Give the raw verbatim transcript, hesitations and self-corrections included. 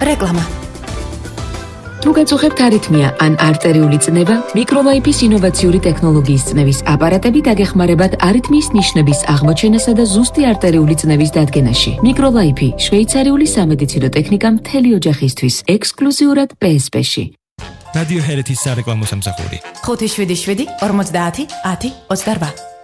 რეკლამა. თუ გაწუხებთ არითმია ან არტერიული წნევა, მიკროლაიფის ინოვაციური ტექნოლოგიის წნევის აპარატები დაგეხმარებათ არითმიის ნიშნების აღმოჩენასა და ზუსტი არტერიული წნევის დადგენაში. მიკროლაიფი შვეიცარიული სამედიცინო ტექნიკა მთელი ოჯახისთვის, ექსკლუზიურად პე ეს პე-ში. რადიო ჰერეთის სარეკლამო სამსახური. ხუთი შვიდი შვიდი ორმოცდაათი ათი ოცდარვა.